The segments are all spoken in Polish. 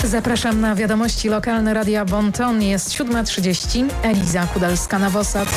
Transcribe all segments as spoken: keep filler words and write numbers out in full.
Zapraszam na wiadomości lokalne Radia Bonton. Jest siódma trzydzieści. Eliza Kudalska-Nawosat.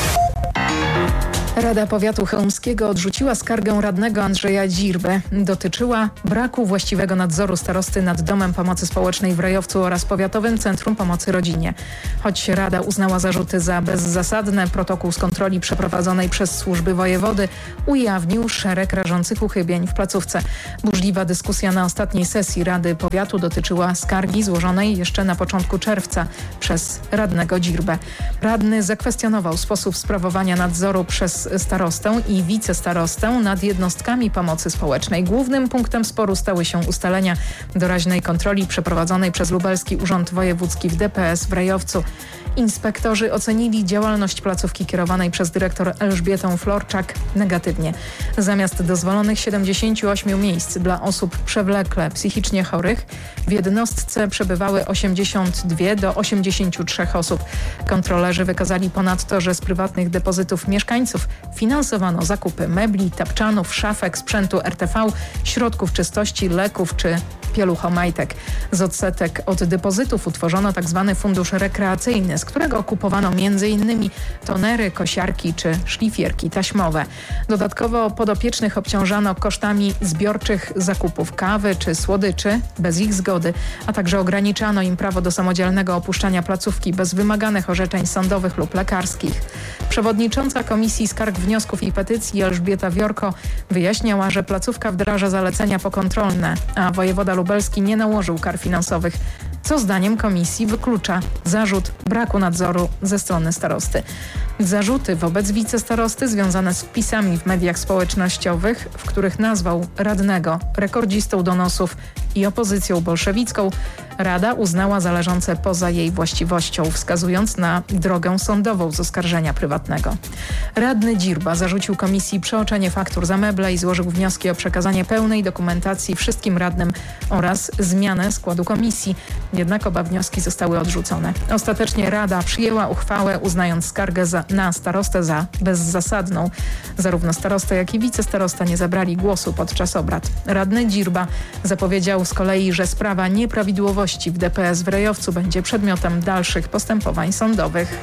Rada Powiatu Chełmskiego odrzuciła skargę radnego Andrzeja Dzirbę. Dotyczyła braku właściwego nadzoru starosty nad Domem Pomocy Społecznej w Rajowcu oraz Powiatowym Centrum Pomocy Rodzinie. Choć Rada uznała zarzuty za bezzasadne, protokół z kontroli przeprowadzonej przez służby wojewody ujawnił szereg rażących uchybień w placówce. Burzliwa dyskusja na ostatniej sesji Rady Powiatu dotyczyła skargi złożonej jeszcze na początku czerwca przez radnego Dzirbę. Radny zakwestionował sposób sprawowania nadzoru przez starostę i wicestarostę nad jednostkami pomocy społecznej. Głównym punktem sporu stały się ustalenia doraźnej kontroli przeprowadzonej przez Lubelski Urząd Wojewódzki w D P S w Rajowcu. Inspektorzy ocenili działalność placówki kierowanej przez dyrektor Elżbietę Florczak negatywnie. Zamiast dozwolonych siedemdziesięciu ośmiu miejsc dla osób przewlekle psychicznie chorych, w jednostce przebywały osiemdziesiąt dwie do osiemdziesięciu trzech osób. Kontrolerzy wykazali ponadto, że z prywatnych depozytów mieszkańców finansowano zakupy mebli, tapczanów, szafek, sprzętu R T V, środków czystości, leków czy pieluchomajtek. Z odsetek od depozytów utworzono tzw. fundusz rekreacyjny, z którego kupowano m.in. tonery, kosiarki czy szlifierki taśmowe. Dodatkowo podopiecznych obciążano kosztami zbiorczych zakupów kawy czy słodyczy bez ich zgody, a także ograniczano im prawo do samodzielnego opuszczania placówki bez wymaganych orzeczeń sądowych lub lekarskich. Przewodnicząca Komisji Skarg, Wniosków i Petycji Elżbieta Wiorko wyjaśniała, że placówka wdraża zalecenia pokontrolne, a wojewoda lubelski nie nałożył kar finansowych, co zdaniem komisji wyklucza zarzut braku nadzoru ze strony starosty. Zarzuty wobec wicestarosty związane z wpisami w mediach społecznościowych, w których nazwał radnego rekordzistą donosów i opozycją bolszewicką, Rada uznała za leżące poza jej właściwością, wskazując na drogę sądową z oskarżenia prywatnego. Radny Dzirba zarzucił komisji przeoczenie faktur za meble i złożył wnioski o przekazanie pełnej dokumentacji wszystkim radnym oraz zmianę składu komisji. Jednak oba wnioski zostały odrzucone. Ostatecznie Rada przyjęła uchwałę, uznając skargę za, na starostę za bezzasadną. Zarówno starosta, jak i wicestarosta nie zabrali głosu podczas obrad. Radny Dzirba zapowiedział z kolei, że sprawa nieprawidłowości w D P S w Rajowcu będzie przedmiotem dalszych postępowań sądowych.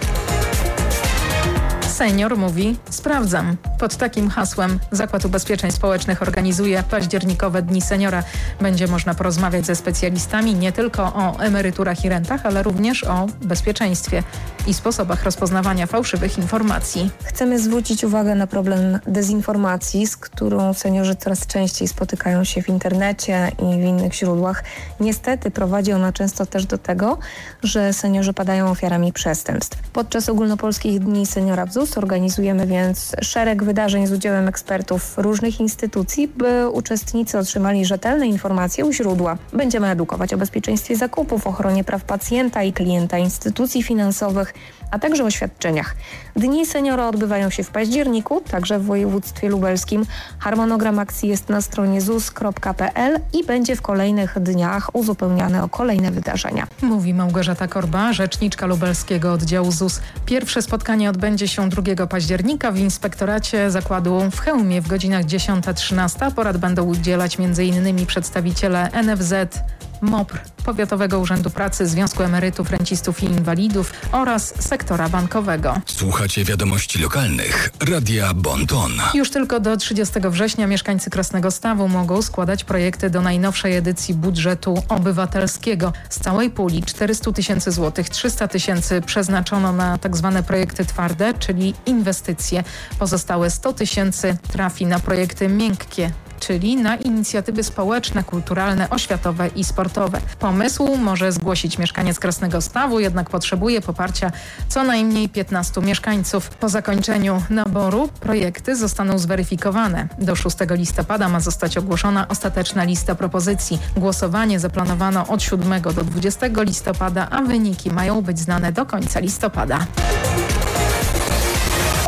Senior mówi: sprawdzam. Pod takim hasłem Zakład Ubezpieczeń Społecznych organizuje październikowe Dni Seniora. Będzie można porozmawiać ze specjalistami nie tylko o emeryturach i rentach, ale również o bezpieczeństwie i sposobach rozpoznawania fałszywych informacji. Chcemy zwrócić uwagę na problem dezinformacji, z którą seniorzy coraz częściej spotykają się w internecie i w innych źródłach. Niestety prowadzi ona często też do tego, że seniorzy padają ofiarami przestępstw. Podczas ogólnopolskich Dni Seniora w Z U S organizujemy więc szereg wydarzeń z udziałem ekspertów różnych instytucji, by uczestnicy otrzymali rzetelne informacje u źródła. Będziemy edukować o bezpieczeństwie zakupów, ochronie praw pacjenta i klienta, instytucji finansowych, a także o świadczeniach. Dni Seniora odbywają się w październiku, także w województwie lubelskim. Harmonogram akcji jest na stronie zus kropka pe el i będzie w kolejnych dniach uzupełniany o kolejne wydarzenia. Mówi Małgorzata Korba, rzeczniczka lubelskiego oddziału Z U S. Pierwsze spotkanie odbędzie się drugiego października w Inspektoracie Zakładu w Chełmie w godzinach dziesiąta trzynasta. Porad będą udzielać m.in. przedstawiciele N F Z, M O P R, Powiatowego Urzędu Pracy, Związku Emerytów, Rencistów i Inwalidów oraz sektora bankowego. Słuchacie wiadomości lokalnych Radia Bonton. Już tylko do trzydziestego września mieszkańcy Krasnego Stawu mogą składać projekty do najnowszej edycji budżetu obywatelskiego. Z całej puli czterysta tysięcy złotych, trzysta tysięcy przeznaczono na tak zwane projekty twarde, czyli inwestycje. Pozostałe sto tysięcy trafi na projekty miękkie, czyli na inicjatywy społeczne, kulturalne, oświatowe i sportowe. Pomysł może zgłosić mieszkaniec Krasnego Stawu, jednak potrzebuje poparcia co najmniej piętnastu mieszkańców. Po zakończeniu naboru projekty zostaną zweryfikowane. Do szóstego listopada ma zostać ogłoszona ostateczna lista propozycji. Głosowanie zaplanowano od siódmego do dwudziestego listopada, a wyniki mają być znane do końca listopada.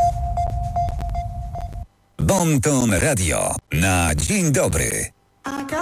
Bonton Radio na dzień dobry.